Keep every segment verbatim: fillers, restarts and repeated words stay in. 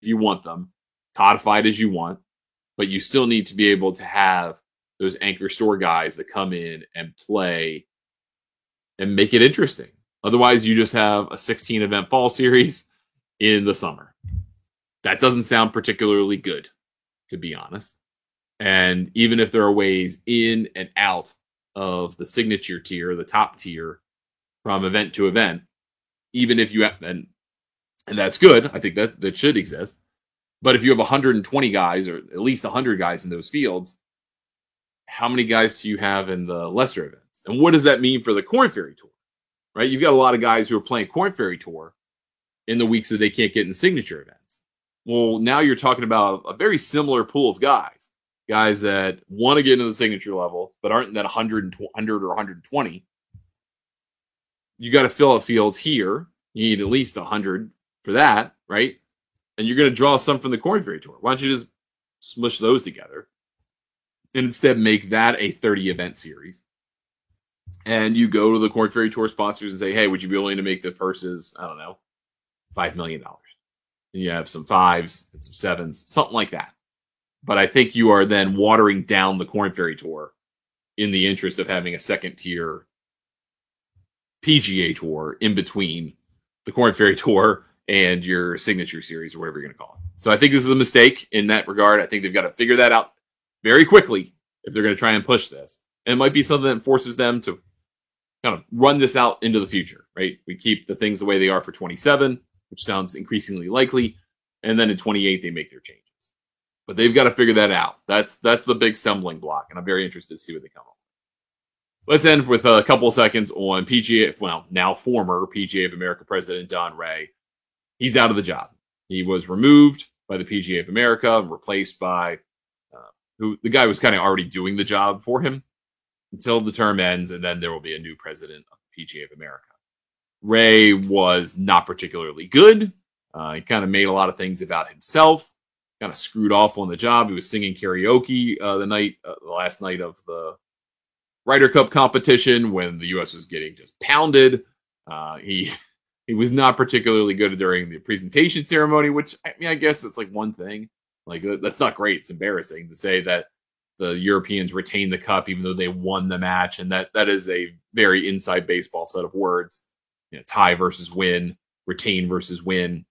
if you want them, codified as you want, but you still need to be able to have those anchor store guys that come in and play and make it interesting. Otherwise, you just have a sixteen event fall series in the summer. That doesn't sound particularly good, to be honest. And even if there are ways in and out of the signature tier, the top tier, from event to event, even if you have, and, and that's good, I think that, that should exist. But if you have one hundred twenty guys, or at least one hundred guys in those fields, how many guys do you have in the lesser events? And what does that mean for the Korn Ferry Tour? Right? You've got a lot of guys who are playing Korn Ferry Tour in the weeks that they can't get in signature events. Well, now you're talking about a very similar pool of guys. Guys that want to get into the signature level, but aren't that one hundred, one hundred or one hundred twenty. You got to fill out fields here. You need at least one hundred for that, right? And you're going to draw some from the Korn Ferry Tour. Why don't you just smush those together and instead make that a thirty event series? And you go to the Korn Ferry Tour sponsors and say, hey, would you be willing to make the purses, I don't know, five million dollars? And you have some fives and some sevens, something like that. But I think you are then watering down the Korn Ferry Tour in the interest of having a second tier P G A Tour in between the Korn Ferry Tour and your signature series, or whatever you're going to call it. So I think this is a mistake in that regard. I think they've got to figure that out very quickly if they're going to try and push this. And it might be something that forces them to kind of run this out into the future, right? We keep the things the way they are for twenty-seven, which sounds increasingly likely. And then in twenty-eight, they make their changes. But they've got to figure that out. That's that's the big stumbling block, and I'm very interested to see what they come up with. Let's end with a couple of seconds on P G A, well, now former P G A of America president Don Ray. He's out of the job. He was removed by the P G A of America and replaced by uh, who the guy was kind of already doing the job for him until the term ends, and then there will be a new president of the P G A of America. Ray was not particularly good. Uh, he kind of made a lot of things about himself. Kind of screwed off on the job. He was singing karaoke uh, the night, uh, the last night of the Ryder Cup competition when the U S was getting just pounded. Uh, he he was not particularly good during the presentation ceremony, which I mean, I guess that's like one thing. Like that's not great. It's embarrassing to say that the Europeans retained the cup even though they won the match, and that that is a very inside baseball set of words. You know, tie versus win, retain versus win.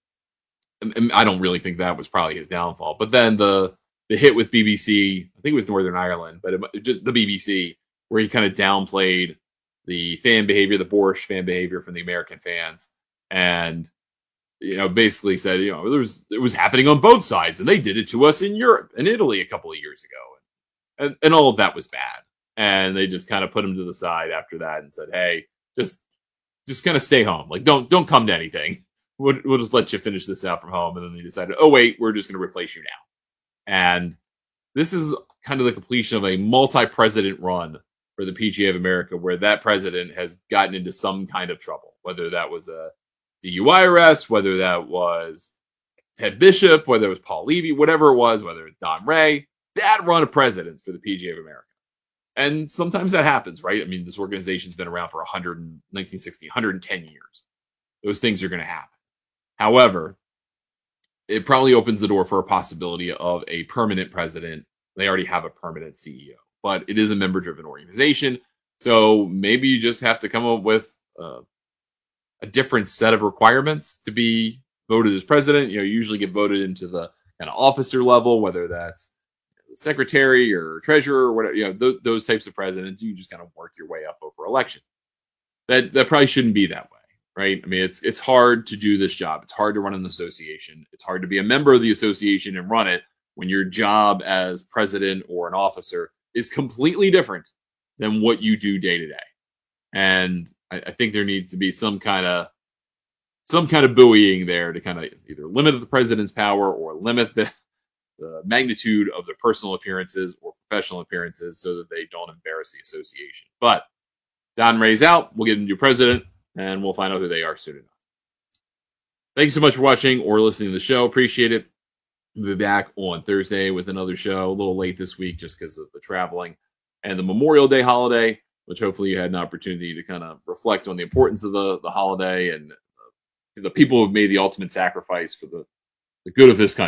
I don't really think that was probably his downfall. But then the the hit with B B C, I think it was Northern Ireland, but it, just the B B C, where he kind of downplayed the fan behavior, the boorish fan behavior from the American fans, and you know basically said, you know, there was it was happening on both sides, and they did it to us in Europe and Italy a couple of years ago, and and all of that was bad. And they just kind of put him to the side after that and said, hey, just just kind of stay home, like don't don't come to anything. We'll, we'll just let you finish this out from home. And then they decided, oh, wait, we're just going to replace you now. And this is kind of the completion of a multi-president run for the P G A of America, where that president has gotten into some kind of trouble, whether that was a D U I arrest, whether that was Ted Bishop, whether it was Paul Levy, whatever it was, whether it's Don Ray, bad run of presidents for the P G A of America. And sometimes that happens, right? I mean, this organization's been around for one hundred, nineteen sixty, one hundred ten years. Those things are going to happen. However, it probably opens the door for a possibility of a permanent president. They already have a permanent C E O, but it is a member-driven organization. So maybe you just have to come up with uh, a different set of requirements to be voted as president. You know, you usually get voted into the kind of officer level, whether that's secretary or treasurer or whatever. You know, th- those types of presidents, you just kind of work your way up over elections. That that probably shouldn't be that way. Right? I mean, it's it's hard to do this job. It's hard to run an association. It's hard to be a member of the association and run it when your job as president or an officer is completely different than what you do day to day. And I, I think there needs to be some kind of some kind of buoying there to kind of either limit the president's power or limit the, the magnitude of their personal appearances or professional appearances so that they don't embarrass the association. But Don Ray's out. We'll get a new president. And we'll find out who they are soon enough. Thank you so much for watching or listening to the show. Appreciate it. We'll be back on Thursday with another show. A little late this week just because of the traveling and the Memorial Day holiday, which hopefully you had an opportunity to kind of reflect on the importance of the, the holiday and uh, the people who have made the ultimate sacrifice for the the good of this country.